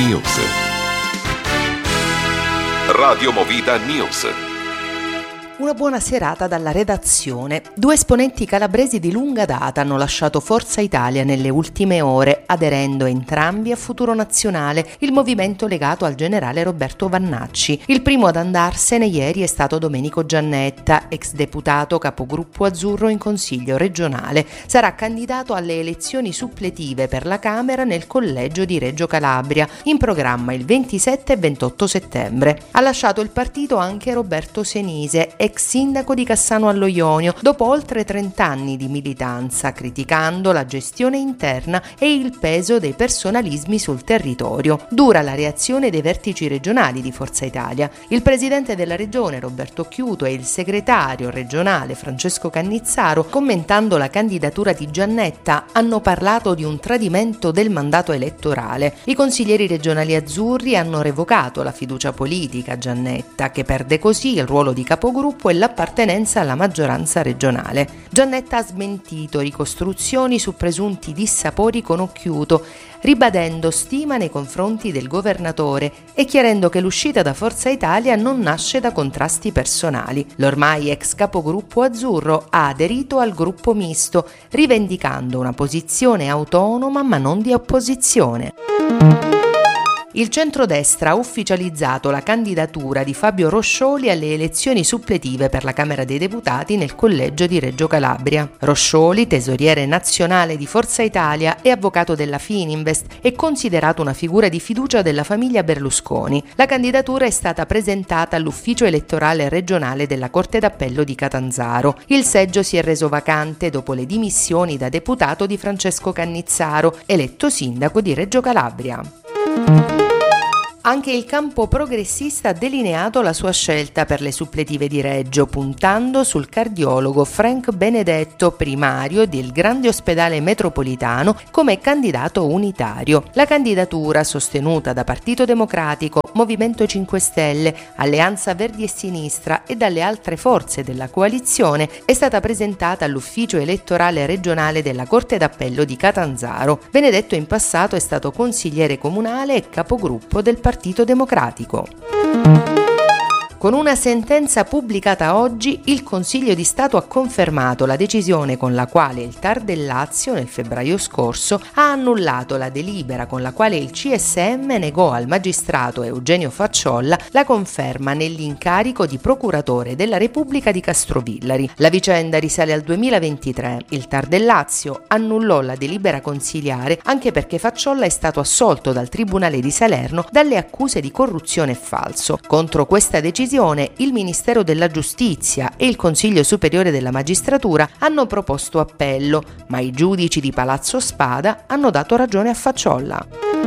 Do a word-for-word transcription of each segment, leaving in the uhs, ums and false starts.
News. Radio Movida News. Una buona serata dalla redazione. Due esponenti calabresi di lunga data hanno lasciato Forza Italia nelle ultime ore, aderendo entrambi a Futuro Nazionale, il movimento legato al generale Roberto Vannacci. Il primo ad andarsene ieri è stato Domenico Giannetta, ex deputato capogruppo azzurro in Consiglio regionale. Sarà candidato alle elezioni suppletive per la Camera nel collegio di Reggio Calabria, in programma il ventisette e ventotto settembre. Ha lasciato il partito anche Roberto Senise, ex sindaco di Cassano allo Ionio, dopo oltre trenta anni di militanza, criticando la gestione interna e il peso dei personalismi sul territorio. Dura la reazione dei vertici regionali di Forza Italia. Il presidente della regione Roberto Chiuto e il segretario regionale Francesco Cannizzaro, commentando la candidatura di Giannetta, hanno parlato di un tradimento del mandato elettorale. I consiglieri regionali azzurri hanno revocato la fiducia politica a Giannetta, che perde così il ruolo di capogruppo e l'appartenenza alla maggioranza regionale. Giannetta ha smentito ricostruzioni su presunti dissapori con Occhiuto, ribadendo stima nei confronti del governatore e chiarendo che l'uscita da Forza Italia non nasce da contrasti personali. L'ormai ex capogruppo azzurro ha aderito al gruppo misto, rivendicando una posizione autonoma ma non di opposizione. Il centrodestra ha ufficializzato la candidatura di Fabio Roscioli alle elezioni suppletive per la Camera dei Deputati nel collegio di Reggio Calabria. Roscioli, tesoriere nazionale di Forza Italia e avvocato della Fininvest, è considerato una figura di fiducia della famiglia Berlusconi. La candidatura è stata presentata all'ufficio elettorale regionale della Corte d'Appello di Catanzaro. Il seggio si è reso vacante dopo le dimissioni da deputato di Francesco Cannizzaro, eletto sindaco di Reggio Calabria. Anche il campo progressista ha delineato la sua scelta per le suppletive di Reggio, puntando sul cardiologo Frank Benedetto, primario del Grande Ospedale Metropolitano, come candidato unitario. La candidatura, sostenuta da Partito Democratico, Movimento cinque Stelle, Alleanza Verdi e Sinistra e dalle altre forze della coalizione, è stata presentata all'ufficio elettorale regionale della Corte d'Appello di Catanzaro. Benedetto in passato è stato consigliere comunale e capogruppo del Partito Democratico. Con una sentenza pubblicata oggi, il Consiglio di Stato ha confermato la decisione con la quale il T A R del Lazio, nel febbraio scorso, ha annullato la delibera con la quale il C S M negò al magistrato Eugenio Facciolla la conferma nell'incarico di procuratore della Repubblica di Castrovillari. La vicenda risale al duemilaventitré. Il T A R del Lazio annullò la delibera consiliare anche perché Facciolla è stato assolto dal Tribunale di Salerno dalle accuse di corruzione e falso. Contro questa decisione il Ministero della Giustizia e il Consiglio Superiore della Magistratura hanno proposto appello, ma i giudici di Palazzo Spada hanno dato ragione a Facciolla.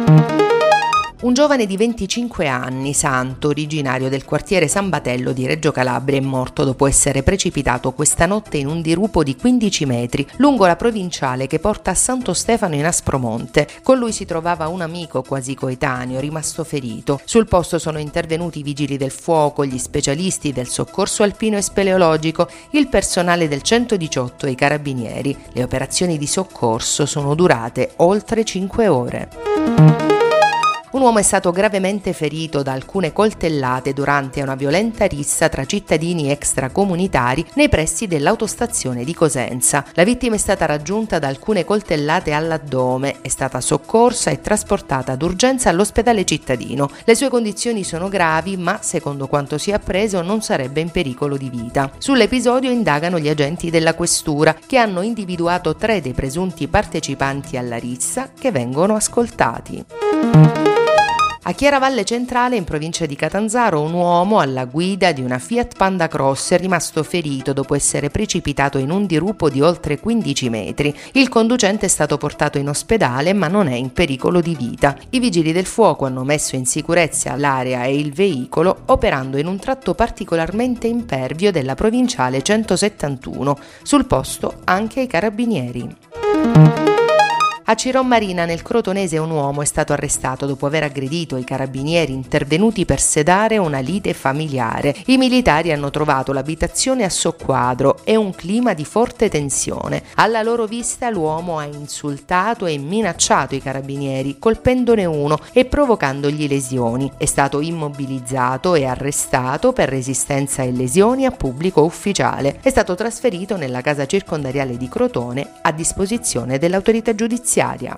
Un giovane di venticinque anni, Santo, originario del quartiere San Batello di Reggio Calabria, è morto dopo essere precipitato questa notte in un dirupo di quindici metri lungo la provinciale che porta a Santo Stefano in Aspromonte. Con lui si trovava un amico quasi coetaneo, rimasto ferito. Sul posto sono intervenuti i vigili del fuoco, gli specialisti del soccorso alpino e speleologico, il personale del centodiciotto e i carabinieri. Le operazioni di soccorso sono durate oltre cinque ore. Un uomo è stato gravemente ferito da alcune coltellate durante una violenta rissa tra cittadini extracomunitari nei pressi dell'autostazione di Cosenza. La vittima è stata raggiunta da alcune coltellate all'addome, è stata soccorsa e trasportata d'urgenza all'ospedale cittadino. Le sue condizioni sono gravi, ma secondo quanto si è appreso non sarebbe in pericolo di vita. Sull'episodio indagano gli agenti della questura, che hanno individuato tre dei presunti partecipanti alla rissa, che vengono ascoltati. A Chiaravalle Centrale, in provincia di Catanzaro, un uomo alla guida di una Fiat Panda Cross è rimasto ferito dopo essere precipitato in un dirupo di oltre quindici metri. Il conducente è stato portato in ospedale, ma non è in pericolo di vita. I vigili del fuoco hanno messo in sicurezza l'area e il veicolo, operando in un tratto particolarmente impervio della provinciale centosettantuno. Sul posto anche i carabinieri. A Ciron Marina, nel Crotonese, un uomo è stato arrestato dopo aver aggredito i carabinieri intervenuti per sedare una lite familiare. I militari hanno trovato l'abitazione a soqquadro e un clima di forte tensione. Alla loro vista l'uomo ha insultato e minacciato i carabinieri, colpendone uno e provocandogli lesioni. È stato immobilizzato e arrestato per resistenza e lesioni a pubblico ufficiale. È stato trasferito nella casa circondariale di Crotone a disposizione dell'autorità giudiziaria.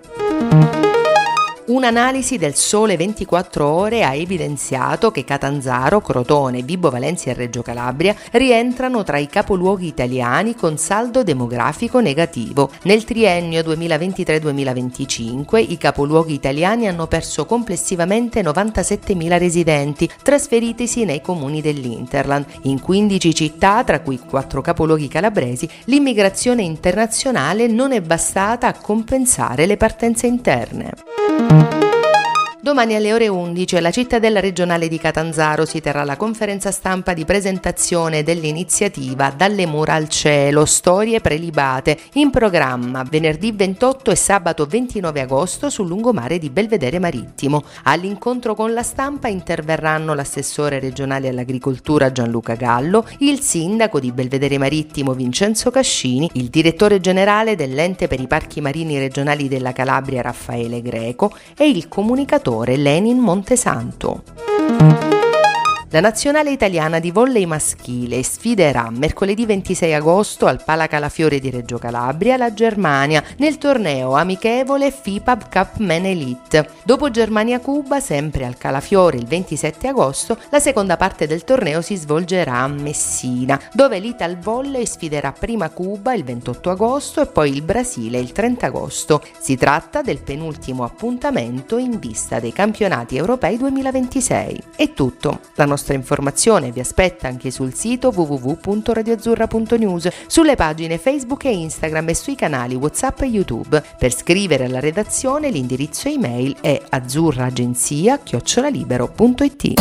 Un'analisi del Sole ventiquattro Ore ha evidenziato che Catanzaro, Crotone, Vibo Valentia e Reggio Calabria rientrano tra i capoluoghi italiani con saldo demografico negativo. Nel triennio duemilaventitré duemilaventicinque i capoluoghi italiani hanno perso complessivamente novantasettemila residenti, trasferitisi nei comuni dell'Interland. In quindici città, tra cui quattro capoluoghi calabresi, l'immigrazione internazionale non è bastata a compensare le partenze interne. Domani alle ore undici alla cittadella regionale di Catanzaro si terrà la conferenza stampa di presentazione dell'iniziativa Dalle mura al cielo, storie prelibate, in programma venerdì ventotto e sabato ventinove agosto sul lungomare di Belvedere Marittimo. All'incontro con la stampa interverranno l'assessore regionale all'agricoltura Gianluca Gallo, il sindaco di Belvedere Marittimo Vincenzo Cascini, il direttore generale dell'ente per i parchi marini regionali della Calabria Raffaele Greco e il comunicatore Lenin Montesanto. La nazionale italiana di volley maschile sfiderà mercoledì ventisei agosto al Pala Calafiore di Reggio Calabria la Germania nel torneo amichevole FIPAB Cup Men Elite. Dopo Germania-Cuba, sempre al Calafiore il ventisette agosto, la seconda parte del torneo si svolgerà a Messina, dove l'Ital Volley sfiderà prima Cuba il ventotto agosto e poi il Brasile il trenta agosto. Si tratta del penultimo appuntamento in vista dei campionati europei duemilaventisei. È tutto. La nostra informazione vi aspetta anche sul sito w w w punto radioazzurra punto news, sulle pagine Facebook e Instagram e sui canali WhatsApp e YouTube. Per scrivere alla redazione l'indirizzo email è azzurraagenzia chiocciolalibero punto it.